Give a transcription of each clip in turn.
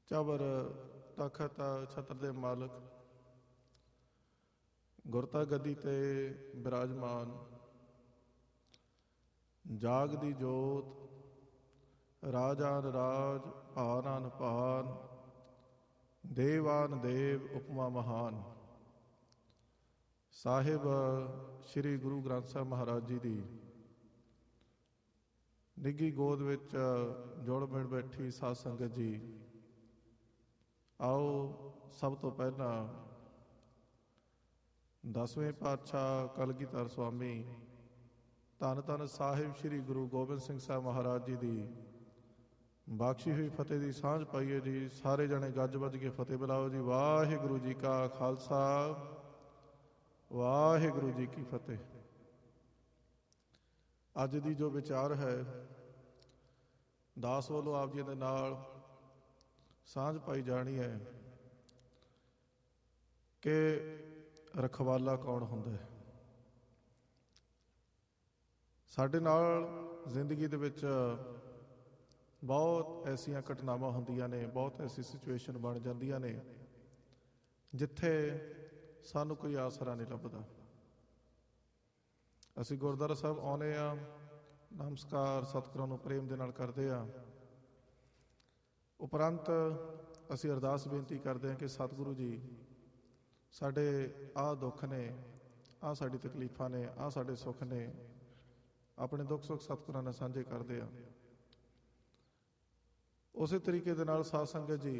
ਚਬਰ ਤਖਤ ਛਤਰ ਦੇ ਮਾਲਕ, ਗੁਰਤਾ ਗੱਦੀ ਤੇ ਬਿਰਾਜਮਾਨ, ਜਾਗ ਦੀ ਜੋਤ, ਰਾਜਾਨ ਰਾਜ, ਭਾਨਾਨ ਭਾਨ, ਦੇਵਾਨ ਦੇਵ, ਉਪਮਾ ਮਹਾਨ। ਸਾਹਿਬ ਸ਼੍ਰੀ ਗੁਰੂ ਗ੍ਰੰਥ ਸਾਹਿਬ ਮਹਾਰਾਜ ਜੀ ਦੀ ਨਿੱਘੀ ਗੋਦ ਵਿੱਚ ਜੁੜ ਮਿਲ ਬੈਠੀ ਸਾਧ ਸੰਗਤ ਜੀ, ਆਓ ਸਭ ਤੋਂ ਪਹਿਲਾਂ 10ਵੇਂ ਪਾਤਸ਼ਾਹ ਕਲਗੀਧਰ ਸੁਆਮੀ ਧੰਨ ਧੰਨ ਸਾਹਿਬ ਸ਼੍ਰੀ ਗੁਰੂ ਗੋਬਿੰਦ ਸਿੰਘ ਸਾਹਿਬ ਮਹਾਰਾਜ ਜੀ ਦੀ ਬਖਸ਼ੀ ਹੋਈ ਫਤਿਹ ਦੀ ਸਾਂਝ ਪਾਈਏ ਜੀ। ਸਾਰੇ ਜਣੇ ਗੱਜ ਵੱਜ ਕੇ ਫਤਿਹ ਬੁਲਾਓ ਜੀ। ਵਾਹਿਗੁਰੂ ਜੀ ਕਾ ਖਾਲਸਾ, ਵਾਹਿਗੁਰੂ ਜੀ ਕੀ ਫਤਿਹ। ਅੱਜ ਦੀ ਜੋ ਵਿਚਾਰ ਹੈ ਦਾਸ ਵੱਲੋਂ ਆਪ ਜੀ ਦੇ ਨਾਲ ਸਾਂਝ ਪਾਈ ਜਾਣੀ ਹੈ ਕਿ ਰਖਵਾਲਾ ਕੌਣ ਹੁੰਦਾ ਹੈ। ਸਾਡੇ ਨਾਲ ਜ਼ਿੰਦਗੀ ਦੇ ਵਿੱਚ ਬਹੁਤ ਐਸੀਆਂ ਘਟਨਾਵਾਂ ਹੁੰਦੀਆਂ ਨੇ, ਬਹੁਤ ਐਸੀ ਸਿਚੁਏਸ਼ਨ ਬਣ ਜਾਂਦੀਆਂ ਨੇ ਜਿੱਥੇ ਸਾਨੂੰ ਕੋਈ ਆਸਰਾ ਨਹੀਂ ਲੱਭਦਾ। ਅਸੀਂ ਗੁਰਦੁਆਰਾ ਸਾਹਿਬ ਆਉਂਦੇ ਹਾਂ, ਨਮਸਕਾਰ ਸਤਿਗੁਰਾਂ ਨੂੰ ਪ੍ਰੇਮ ਦੇ ਨਾਲ ਕਰਦੇ ਹਾਂ। ਉਪਰੰਤ ਅਸੀਂ ਅਰਦਾਸ ਬੇਨਤੀ ਕਰਦੇ ਹਾਂ ਕਿ ਸਤਿਗੁਰੂ ਜੀ ਸਾਡੇ ਆਹ ਦੁੱਖ ਨੇ, ਆਹ ਸਾਡੀ ਤਕਲੀਫਾਂ ਨੇ, ਆਹ ਸਾਡੇ ਸੁੱਖ ਨੇ, ਆਪਣੇ ਦੁੱਖ ਸੁੱਖ ਸਤਿਗੁਰਾਂ ਨਾਲ ਸਾਂਝੇ ਕਰਦੇ ਹਾਂ। ਉਸੇ ਤਰੀਕੇ ਦੇ ਨਾਲ ਸਾਧ ਸੰਗਤ ਜੀ,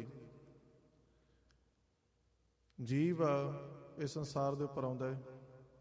ਜੀਵ ਇਸ ਸੰਸਾਰ ਦੇ ਉੱਪਰ ਆਉਂਦਾ ਹੈ,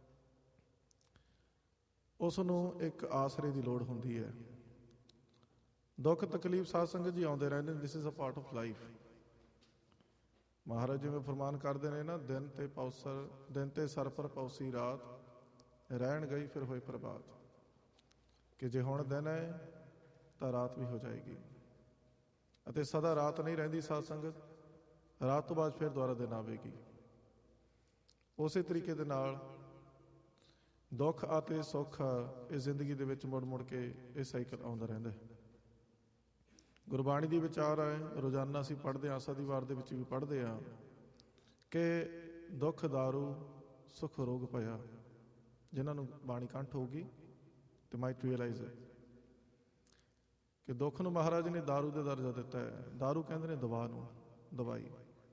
ਉਸ ਨੂੰ ਇੱਕ ਆਸਰੇ ਦੀ ਲੋੜ ਹੁੰਦੀ ਹੈ। ਦੁੱਖ ਤਕਲੀਫ ਸਾਧ ਸੰਗਤ ਜੀ ਆਉਂਦੇ ਰਹਿੰਦੇ ਨੇ। This is a part of life. ਮਹਾਰਾਜ ਜਿਵੇਂ ਫਰਮਾਨ ਕਰਦੇ ਨੇ ਨਾ, ਦਿਨ ਤੇ ਸਰ ਪਰ ਪੌਸੀ ਰਾਤ, ਰਹਿਣ ਗਈ ਫਿਰ ਹੋਈ ਪ੍ਰਭਾਤ, ਕਿ ਜੇ ਹੁਣ ਦਿਨ ਹੈ ਤਾਂ ਰਾਤ ਵੀ ਹੋ ਜਾਏਗੀ, ਅਤੇ ਸਦਾ ਰਾਤ ਨਹੀਂ ਰਹਿੰਦੀ ਸਾਧ ਸੰਗਤ, ਰਾਤ ਤੋਂ ਬਾਅਦ ਫਿਰ ਦੁਬਾਰਾ ਦਿਨ ਆਵੇਗੀ। ਉਸੇ ਤਰੀਕੇ ਦੇ ਨਾਲ ਦੁੱਖ ਅਤੇ ਸੁੱਖ ਇਸ ਜ਼ਿੰਦਗੀ ਦੇ ਵਿੱਚ ਮੁੜ ਮੁੜ ਕੇ ਇਹ ਸਾਈਕਲ ਆਉਂਦਾ ਰਹਿੰਦਾ ਹੈ। ਗੁਰਬਾਣੀ ਦੀ ਵਿਚਾਰ ਹੈ, ਰੋਜ਼ਾਨਾ ਅਸੀਂ ਪੜ੍ਹਦੇ ਹਾਂ, ਆਸਾ ਦੀ ਵਾਰ ਦੇ ਵਿੱਚ ਵੀ ਪੜ੍ਹਦੇ ਹਾਂ ਕਿ ਦੁੱਖ ਦਾਰੂ ਸੁੱਖ ਰੋਗ ਪਿਆ। ਜਿਨ੍ਹਾਂ ਨੂੰ ਬਾਣੀ ਕੰਠ ਹੋਊਗੀ ਤੇ ਮਾਈਟ ਰੀਅਲਾਈਜ਼ ਹੈ ਕਿ ਦੁੱਖ ਨੂੰ ਮਹਾਰਾਜ ਨੇ ਦਾਰੂ ਦੇ ਦਰਜਾ ਦਿੱਤਾ ਹੈ। ਦਾਰੂ ਕਹਿੰਦੇ ਨੇ ਦਵਾ ਨੂੰ, ਦਵਾਈ।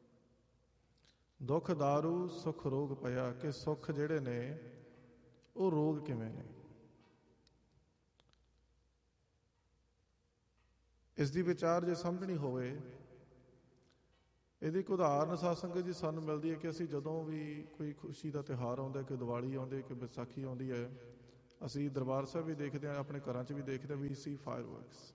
ਦੁੱਖ ਦਾਰੂ ਸੁੱਖ ਰੋਗ ਪਿਆ, ਕਿ ਸੁੱਖ ਜਿਹੜੇ ਨੇ ਉਹ ਰੋਗ ਕਿਵੇਂ ਨੇ। ਇਸ ਦੀ ਵਿਚਾਰ ਜੇ ਸਮਝਣੀ ਹੋਵੇ, ਇਹਦੀ ਇੱਕ ਉਦਾਹਰਨ ਸਾਧ ਸੰਗਤ ਜੀ ਸਾਨੂੰ ਮਿਲਦੀ ਹੈ ਕਿ ਅਸੀਂ ਜਦੋਂ ਵੀ ਕੋਈ ਖੁਸ਼ੀ ਦਾ ਤਿਉਹਾਰ ਆਉਂਦਾ, ਕਿ ਦੀਵਾਲੀ ਆਉਂਦੀ, ਕਿ ਵਿਸਾਖੀ ਆਉਂਦੀ ਹੈ, ਅਸੀਂ ਦਰਬਾਰ ਸਾਹਿਬ ਵੀ ਦੇਖਦੇ ਹਾਂ, ਆਪਣੇ ਘਰਾਂ 'ਚ ਵੀ ਦੇਖਦੇ ਹਾਂ, ਵੀ ਸੀ ਫਾਇਰ ਵਰਕਸ।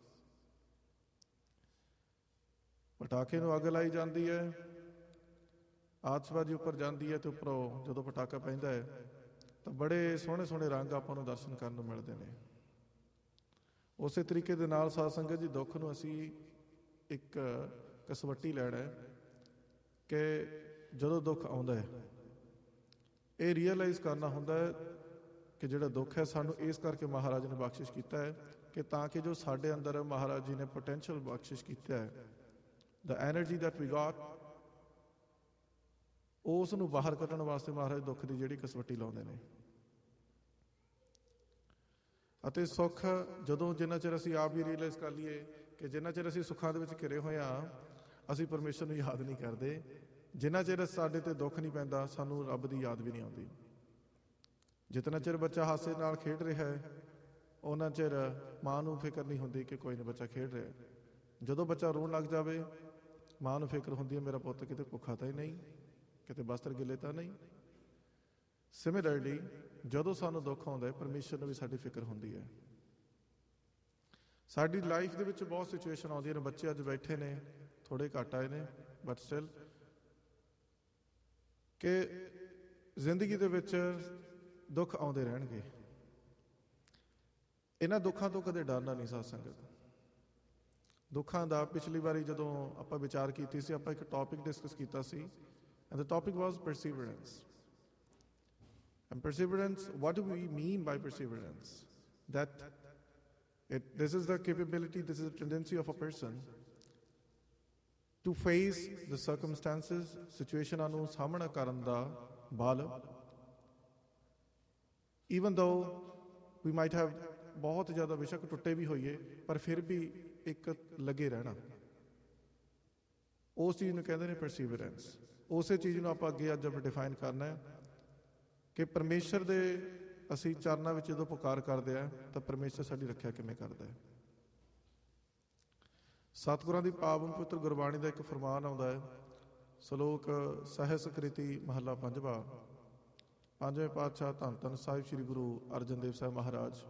ਪਟਾਕੇ ਨੂੰ ਅੱਗ ਲਾਈ ਜਾਂਦੀ ਹੈ, ਆਤਿਸ਼ਬਾਜ਼ੀ ਉੱਪਰ ਜਾਂਦੀ ਹੈ, ਤੇ ਉੱਪਰੋਂ ਜਦੋਂ ਪਟਾਕਾ ਪੈਂਦਾ ਹੈ ਤਾਂ ਬੜੇ ਸੋਹਣੇ ਸੋਹਣੇ ਰੰਗ ਆਪਾਂ ਨੂੰ ਦਰਸ਼ਨ ਕਰਨ ਨੂੰ ਮਿਲਦੇ ਨੇ। ਉਸੇ ਤਰੀਕੇ ਦੇ ਨਾਲ ਸਾਧ ਸੰਗਤ ਜੀ ਦੁੱਖ ਨੂੰ ਅਸੀਂ ਇੱਕ ਕਸਵੱਟੀ ਲੈਣਾ ਹੈ ਕਿ ਜਦੋਂ ਦੁੱਖ ਆਉਂਦਾ ਹੈ, ਇਹ ਰੀਅਲਾਈਜ਼ ਕਰਨਾ ਹੁੰਦਾ ਹੈ ਕਿ ਜਿਹੜਾ ਦੁੱਖ ਹੈ ਸਾਨੂੰ ਇਸ ਕਰਕੇ ਮਹਾਰਾਜ ਨੇ ਬਖਸ਼ਿਸ਼ ਕੀਤਾ ਹੈ, ਕਿ ਤਾਂ ਕਿ ਜੋ ਸਾਡੇ ਅੰਦਰ ਮਹਾਰਾਜ ਜੀ ਨੇ ਪੋਟੈਂਸ਼ੀਅਲ ਬਖਸ਼ਿਸ਼ ਕੀਤਾ ਹੈ, ਦ ਐਨਰਜੀ ਦੈਟ ਵੀ ਗਾਟ, ਉਸ ਨੂੰ ਬਾਹਰ ਕੱਢਣ ਵਾਸਤੇ ਮਹਾਰਾਜ ਦੁੱਖ ਦੀ ਜਿਹੜੀ ਕਸਵੱਟੀ ਲਾਉਂਦੇ ਨੇ। ਅਤੇ ਸੁੱਖ ਜਦੋਂ, ਜਿੰਨਾ ਚਿਰ ਅਸੀਂ ਆਪ ਵੀ ਰੀਅਲਾਈਜ਼ ਕਰ ਲਈਏ ਕਿ ਜਿੰਨਾ ਚਿਰ ਅਸੀਂ ਸੁੱਖਾਂ ਦੇ ਵਿੱਚ ਘਿਰੇ ਹੋਏ ਹਾਂ, ਅਸੀਂ ਪਰਮੇਸ਼ਰ ਨੂੰ ਯਾਦ ਨਹੀਂ ਕਰਦੇ। ਜਿੰਨਾ ਚਿਰ ਸਾਡੇ ਤੇ ਦੁੱਖ ਨਹੀਂ ਪੈਂਦਾ, ਸਾਨੂੰ ਰੱਬ ਦੀ ਯਾਦ ਵੀ ਨਹੀਂ ਆਉਂਦੀ। ਜਿਤਨਾ ਚਿਰ ਬੱਚਾ ਹਾਸੇ ਨਾਲ ਖੇਡ ਰਿਹਾ ਹੈ, ਉਹਨਾਂ ਚਿਰ ਮਾਂ ਨੂੰ ਫਿਕਰ ਨਹੀਂ ਹੁੰਦੀ ਕਿ ਕੋਈ ਨਾ ਬੱਚਾ ਖੇਡ ਰਿਹਾ। ਜਦੋਂ ਬੱਚਾ ਰੋਣ ਲੱਗ ਜਾਵੇ, ਮਾਂ ਨੂੰ ਫਿਕਰ ਹੁੰਦੀ ਹੈ ਮੇਰਾ ਪੁੱਤ ਕਿਤੇ ਭੁੱਖਾ ਤਾਂ ਹੀ ਨਹੀਂ, ਕਿਤੇ ਬਸਤਰ ਗਿੱਲੇ ਤਾਂ ਨਹੀਂ। ਸਿਮਿਲਰਲੀ ਜਦੋਂ ਸਾਨੂੰ ਦੁੱਖ ਆਉਂਦਾ ਹੈ, ਪਰਮੇਸ਼ਰ ਨੂੰ ਵੀ ਸਾਡੀ ਫਿਕਰ ਹੁੰਦੀ ਹੈ। ਸਾਡੀ ਲਾਈਫ ਦੇ ਵਿੱਚ ਬਹੁਤ ਸਿਚੁਏਸ਼ਨ ਆਉਂਦੀਆਂ ਨੇ। ਬੱਚੇ ਅੱਜ ਬੈਠੇ ਨੇ, ਥੋੜ੍ਹੇ ਘੱਟ ਆਏ ਨੇ, ਬਟ ਸਟਿਲ ਕਿ ਜ਼ਿੰਦਗੀ ਦੇ ਵਿੱਚ ਦੁੱਖ ਆਉਂਦੇ ਰਹਿਣਗੇ। ਇਹਨਾਂ ਦੁੱਖਾਂ ਤੋਂ ਕਦੇ ਡਰਨਾ ਨਹੀਂ ਸਾਧ ਸੰਗਤ। ਦੁੱਖਾਂ ਦਾ ਪਿਛਲੀ ਵਾਰੀ ਜਦੋਂ ਆਪਾਂ ਵਿਚਾਰ ਕੀਤੀ ਸੀ, ਆਪਾਂ ਇੱਕ ਟੌਪਿਕ ਡਿਸਕਸ ਕੀਤਾ ਸੀ, and the topic was perseverance. And perseverance, what do we mean by perseverance? That this is the capability, this is the tendency of a person to face the circumstances, ਸਿਚੁਏਸ਼ਨਾਂ ਨੂੰ ਸਾਹਮਣਾ ਕਰਨ ਦਾ ਬਲ। Even ਦੋ ਵੀ might have, ਬਹੁਤ ਜ਼ਿਆਦਾ ਬੇਸ਼ੱਕ ਟੁੱਟੇ ਵੀ ਹੋਈਏ, ਪਰ ਫਿਰ ਵੀ ਇੱਕ ਲੱਗੇ ਰਹਿਣਾ, ਉਸ ਚੀਜ਼ ਨੂੰ ਕਹਿੰਦੇ ਨੇ ਪਰਸੀਵਰੈਂਸ। ਉਸੇ ਚੀਜ਼ ਨੂੰ ਆਪਾਂ ਅੱਗੇ ਅੱਜ ਆਪਾਂ ਡਿਫਾਈਨ ਕਰਨਾ ਹੈ ਕਿ ਪਰਮੇਸ਼ਰ ਦੇ ਅਸੀਂ ਚਰਨਾਂ ਵਿੱਚ ਜਦੋਂ ਪੁਕਾਰ ਕਰਦੇ ਹਾਂ ਤਾਂ ਪਰਮੇਸ਼ਰ ਸਾਡੀ ਰੱਖਿਆ ਕਿਵੇਂ ਕਰਦਾ ਹੈ। ਸਤਿਗੁਰਾਂ ਦੀ ਪਾਵਨ ਪਵਿੱਤਰ ਗੁਰਬਾਣੀ ਦਾ ਇੱਕ ਫਰਮਾਨ ਆਉਂਦਾ ਹੈ, ਸ਼ਲੋਕ ਸਹਿਸਕ੍ਰਿਤੀ ਮਹੱਲਾ 5ਵਾਂ, 5ਵੇਂ ਪਾਤਸ਼ਾਹ ਧੰਨ ਧੰਨ ਸਾਹਿਬ ਸ੍ਰੀ ਗੁਰੂ ਅਰਜਨ ਦੇਵ ਸਾਹਿਬ ਮਹਾਰਾਜ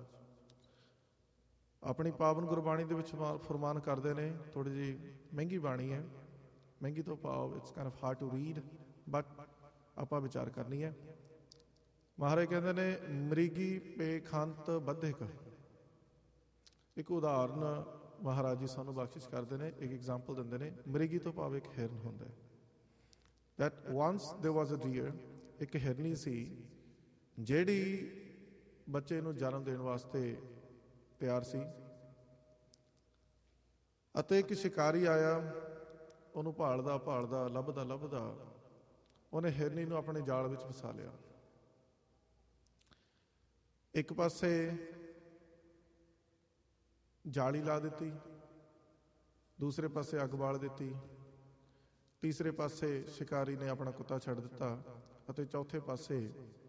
ਆਪਣੀ ਪਾਵਨ ਗੁਰਬਾਣੀ ਦੇ ਵਿੱਚ ਫਰਮਾਨ ਕਰਦੇ ਨੇ। ਥੋੜ੍ਹੀ ਜਿਹੀ ਮਹਿੰਗੀ ਬਾਣੀ ਹੈ, ਮਹਿੰਗੀ ਤੋਂ ਭਾਵ it's kind of hard to read, but ਆਪਾਂ ਵਿਚਾਰ ਕਰਨੀ ਹੈ। ਮਹਾਰਾਜ ਕਹਿੰਦੇ ਨੇ, ਮ੍ਰਿਗੀ ਪੇਖੰਤ ਬੱਧਿਕ। ਇੱਕ ਉਦਾਹਰਨ ਮਹਾਰਾਜ ਜੀ ਸਾਨੂੰ ਬਖਸ਼ਿਸ਼ ਕਰਦੇ ਨੇ, ਇੱਕ ਐਗਜ਼ਾਮਪਲ ਦਿੰਦੇ ਨੇ। ਮ੍ਰਿਗੀ ਤੋਂ ਭਾਵ ਇੱਕ ਹਿਰਨ ਹੁੰਦਾ ਹੈ। ਦੈਟ ਵਾਂਸ ਦੇਰ ਵਾਜ਼ ਅ ਡੀਅਰ, ਇੱਕ ਹਿਰਨੀ ਸੀ ਜਿਹੜੀ ਬੱਚੇ ਨੂੰ ਜਨਮ ਦੇਣ ਵਾਸਤੇ ਤਿਆਰ ਸੀ, ਅਤੇ ਇੱਕ ਸ਼ਿਕਾਰੀ ਆਇਆ, ਉਹਨੂੰ ਭਾਲਦਾ ਭਾਲਦਾ ਲੱਭਦਾ ਲੱਭਦਾ ਉਹਨੇ ਹਿਰਨੀ ਨੂੰ ਆਪਣੇ ਜਾਲ ਵਿੱਚ ਫਸਾ ਲਿਆ। ਇੱਕ ਪਾਸੇ ਜਾਲੀ ਲਾ ਦਿੱਤੀ, ਦੂਸਰੇ ਪਾਸੇ ਅੱਗ ਬਾਲ ਦਿੱਤੀ, ਤੀਸਰੇ ਪਾਸੇ ਸ਼ਿਕਾਰੀ ਨੇ ਆਪਣਾ ਕੁੱਤਾ ਛੱਡ ਦਿੱਤਾ, ਅਤੇ ਚੌਥੇ ਪਾਸੇ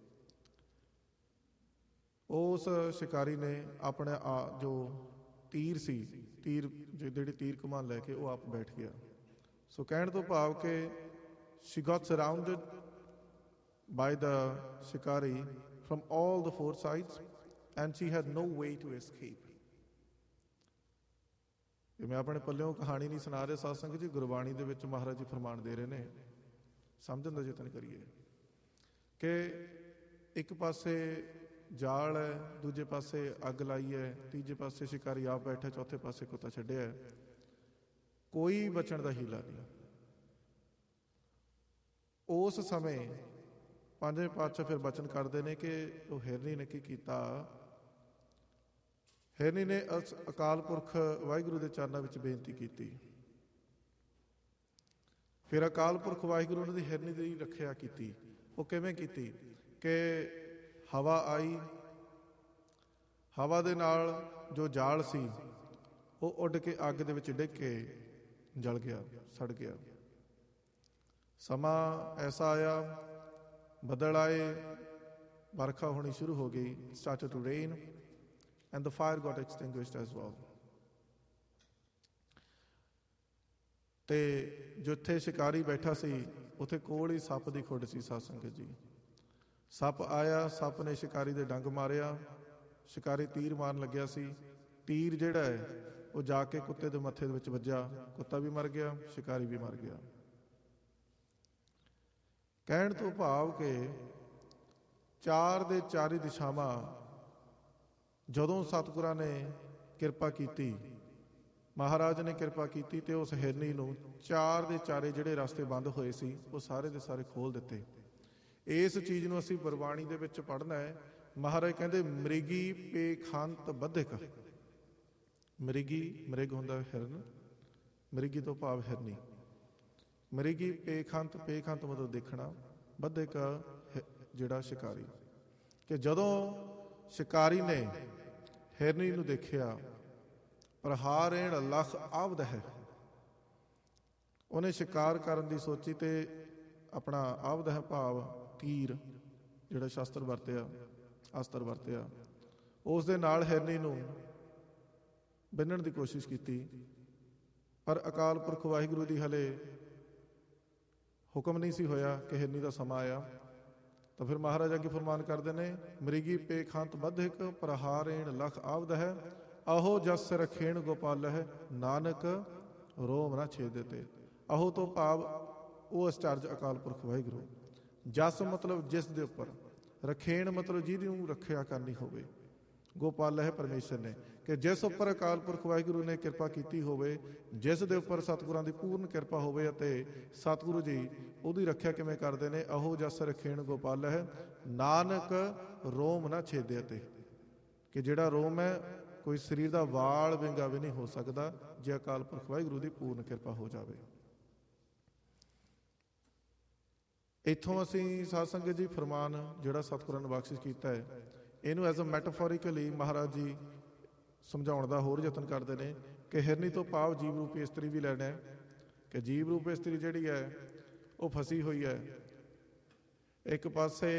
ਉਸ ਸ਼ਿਕਾਰੀ ਨੇ ਆਪਣੇ ਜੋ ਤੀਰ ਸੀ, ਜਿਹੜੀ ਤੀਰ ਕਮਾਨ ਲੈ ਕੇ ਉਹ ਆਪ ਬੈਠ ਗਿਆ। ਸੋ ਕਹਿਣ ਤੋਂ ਭਾਵ ਕਿ she got surrounded by the shikari from all the four sides and she had no way to escape. ਇਹ ਮੈਂ ਆਪਣੇ ਪੱਲਿਓਂ ਕਹਾਣੀ ਨਹੀਂ ਸੁਣਾ ਰਿਹਾ ਸਾਧ ਸੰਗਤ ਜੀ, ਗੁਰਬਾਣੀ ਦੇ ਵਿੱਚ ਮਹਾਰਾਜ ਜੀ ਫਰਮਾਨ ਦੇ ਰਹੇ ਨੇ, ਸਮਝਣ ਦਾ ਯਤਨ ਕਰੀਏ ਕਿ ਇੱਕ ਪਾਸੇ ਜਾਲ ਹੈ, ਦੂਜੇ ਪਾਸੇ ਅੱਗ ਲਾਈ ਹੈ, ਤੀਜੇ ਪਾਸੇ ਸ਼ਿਕਾਰੀ ਆਪ ਬੈਠਾ, ਚੌਥੇ ਪਾਸੇ ਕੁੱਤਾ ਛੱਡਿਆ ਹੈ, ਕੋਈ ਬਚਣ ਦਾ ਹੀਲਾ ਨਹੀਂ। ਉਸ ਸਮੇਂ ਪੰਜਵੇਂ ਪਾਤਸ਼ਾਹ ਫਿਰ ਬਚਨ ਕਰਦੇ ਨੇ ਕਿ ਉਹ ਹਿਰਨੀ ਨੇ ਕੀ ਕੀਤਾ। ਹਿਰਨੀ ਨੇ ਅਕਾਲ ਪੁਰਖ ਵਾਹਿਗੁਰੂ ਦੇ ਚਰਨਾਂ ਵਿੱਚ ਬੇਨਤੀ ਕੀਤੀ। ਫਿਰ ਅਕਾਲ ਪੁਰਖ ਵਾਹਿਗੁਰੂ ਨੇ ਦੀ ਹਿਰਨੀ ਦੀ ਰੱਖਿਆ ਕੀਤੀ। ਉਹ ਕਿਵੇਂ ਕੀਤੀ ਕਿ ਹਵਾ ਆਈ, ਹਵਾ ਦੇ ਨਾਲ ਜੋ ਜਾਲ ਸੀ ਉਹ ਉੱਡ ਕੇ ਅੱਗ ਦੇ ਵਿੱਚ ਡਿੱਗ ਕੇ ਜਲ ਗਿਆ, ਸੜ ਗਿਆ। ਸਮਾਂ ਐਸਾ ਆਇਆ, ਬੱਦਲ ਆਏ, ਵਰਖਾ ਹੋਣੀ ਸ਼ੁਰੂ ਹੋ ਗਈ, started to rain and the fire got extinguished as well. ਤੇ ਜਿੱਥੇ ਸ਼ਿਕਾਰੀ ਬੈਠਾ ਸੀ ਉੱਥੇ ਕੋਲ ਹੀ ਸੱਪ ਦੀ ਖੁੱਡ ਸੀ। ਸਾਧ ਸੰਗਤ ਜੀ, ਸੱਪ ਆਇਆ, ਸੱਪ ਨੇ ਸ਼ਿਕਾਰੀ ਦੇ ਡੰਗ ਮਾਰਿਆ, ਸ਼ਿਕਾਰੀ ਤੀਰ ਮਾਰਨ ਲੱਗਿਆ ਸੀ, ਤੀਰ ਜਿਹੜਾ ਹੈ ਉਹ ਜਾ ਕੇ ਕੁੱਤੇ ਦੇ ਮੱਥੇ ਦੇ ਵਿੱਚ ਵੱਜਾ, ਕੁੱਤਾ ਵੀ ਮਰ ਗਿਆ, ਸ਼ਿਕਾਰੀ ਵੀ ਮਰ ਗਿਆ। ਕਹਿਣ ਤੋਂ ਭਾਵ ਕਿ ਚਾਰ ਦੇ ਚਾਰੀ ਦਿਸ਼ਾਵਾਂ ਜਦੋਂ ਸਤਿਗੁਰਾਂ ਨੇ ਕਿਰਪਾ ਕੀਤੀ, ਮਹਾਰਾਜ ਨੇ ਕਿਰਪਾ ਕੀਤੀ, ਤੇ ਉਸ ਹਿਰਨੀ ਨੂੰ ਚਾਰ ਦੇ ਚਾਰੇ ਜਿਹੜੇ ਰਸਤੇ ਬੰਦ ਹੋਏ ਸੀ ਉਹ ਸਾਰੇ ਦੇ ਸਾਰੇ ਖੋਲ ਦਿੱਤੇ। ਇਸ ਚੀਜ਼ ਨੂੰ ਅਸੀਂ ਗੁਰਬਾਣੀ ਦੇ ਵਿੱਚ ਪੜ੍ਹਨਾ ਹੈ। ਮਹਾਰਾਜ ਕਹਿੰਦੇ ਮ੍ਰਿਗੀ ਪੇਖੰਤ ਬੱਧਿਕ। ਮ੍ਰਿਗੀ, ਮ੍ਰਿਗ ਹੁੰਦਾ ਹਿਰਨ, ਮ੍ਰਿਗੀ ਤੋਂ ਭਾਵ ਹਿਰਨੀ। ਮ੍ਰਿਗੀ ਪੇਖੰਤ, ਪੇਖੰਤ ਮਤਲਬ ਦੇਖਣਾ, ਬੱਧਿਕ ਜਿਹੜਾ ਸ਼ਿਕਾਰੀ। ਕਿ ਜਦੋਂ ਸ਼ਿਕਾਰੀ ਨੇ ਹਿਰਨੀ ਨੂੰ ਦੇਖਿਆ, ਪ੍ਰਹਾਰੇਣ ਲਖ ਆਵਦ ਹੈ, ਉਹਨੇ ਸ਼ਿਕਾਰ ਕਰਨ ਦੀ ਸੋਚੀ ਤੇ ਆਪਣਾ ਆਵਦ ਹੈ ਭਾਵ ਤੀਰ ਜਿਹੜਾ ਸ਼ਸਤਰ ਵਰਤਿਆ, ਅਸਤਰ ਵਰਤਿਆ, ਉਸ ਦੇ ਨਾਲ ਹਿਰਨੀ ਨੂੰ ਬੰਨਣ ਦੀ ਕੋਸ਼ਿਸ਼ ਕੀਤੀ। ਪਰ ਅਕਾਲ ਪੁਰਖ ਵਾਹਿਗੁਰੂ ਦੀ ਹਲੇ ਹੁਕਮ ਨਹੀਂ ਸੀ ਹੋਇਆ ਕਿ ਹਿਰਨੀ ਦਾ ਸਮਾਂ ਆਇਆ। ਤਾਂ ਫਿਰ ਮਹਾਰਾਜ ਅੱਗੇ ਫਰਮਾਨ ਕਰਦੇ ਨੇ, ਮ੍ਰਿਗੀ ਪੇਖੰਤ ਬੱਧਿਕ ਪ੍ਰਹਾਰੇਣ ਲਖ ਆਵਦ ਹੈ, ਅਹੋ ਜਸ ਰਖੇਣ ਗੋਪਾਲ ਹੈ, ਨਾਨਕ ਰੋਮ ਨਾ ਛੇਦੇ ਤੇ। ਅਹੋ ਤੋਂ ਭਾਵ ਉਹ ਅਚਰਜ ਅਕਾਲ ਪੁਰਖ ਵਾਹਿਗੁਰੂ। ਜਸ ਮਤਲਬ ਜਿਸ ਦੇ ਉੱਪਰ, ਰਖੇਣ ਮਤਲਬ ਜਿਹਦੀ ਨੂੰ ਰੱਖਿਆ ਕਰਨੀ ਹੋਵੇ, ਗੋਪਾਲ ਹੈ ਪਰਮੇਸ਼ਰ ਨੇ, ਕਿ ਜਿਸ ਉੱਪਰ ਅਕਾਲ ਪੁਰਖ ਵਾਹਿਗੁਰੂ ਨੇ ਕਿਰਪਾ ਕੀਤੀ ਹੋਵੇ, ਜਿਸ ਦੇ ਉੱਪਰ ਸਤਿਗੁਰਾਂ ਦੀ ਪੂਰਨ ਕਿਰਪਾ ਹੋਵੇ, ਅਤੇ ਸਤਿਗੁਰੂ ਜੀ ਉਹਦੀ ਰੱਖਿਆ ਕਿਵੇਂ ਕਰਦੇ ਨੇ। ਅਹੋ ਜਸ ਰਖੇਣ ਗੋਪਾਲ ਹੈ, ਨਾਨਕ ਰੋਮ ਨਾ ਛੇਦੇ ਤੇ। ਕਿ ਜਿਹੜਾ ਰੋਮ ਹੈ, ਕੋਈ ਸਰੀਰ ਦਾ ਵਾਲ ਵਿੰਗਾ ਵੀ ਨਹੀਂ ਹੋ ਸਕਦਾ ਜੇ ਅਕਾਲ ਪੁਰਖ ਵਾਹਿਗੁਰੂ ਦੀ ਪੂਰਨ ਕਿਰਪਾ ਹੋ ਜਾਵੇ। ਇੱਥੋਂ ਅਸੀਂ ਸਾਧ ਸੰਗਤ ਜੀ ਫਰਮਾਨ ਜਿਹੜਾ ਸਤਿਗੁਰਾਂ ਨੇ ਬਖਸ਼ਿਸ਼ ਕੀਤਾ ਹੈ, ਇਹਨੂੰ ਐਜ਼ ਅ ਮੈਟਾਫੋਰਿਕਲੀ ਮਹਾਰਾਜ ਜੀ ਸਮਝਾਉਣ ਦਾ ਹੋਰ ਯਤਨ ਕਰਦੇ ਨੇ ਕਿ ਹਿਰਨੀ ਤੋਂ ਭਾਵ ਜੀਵ ਰੂਪੀ ਇਸਤਰੀ ਵੀ ਲੈਣਾ ਹੈ, ਕਿ ਜੀਵ ਰੂਪ ਇਸਤਰੀ ਜਿਹੜੀ ਹੈ ਉਹ ਫਸੀ ਹੋਈ ਹੈ। ਇੱਕ ਪਾਸੇ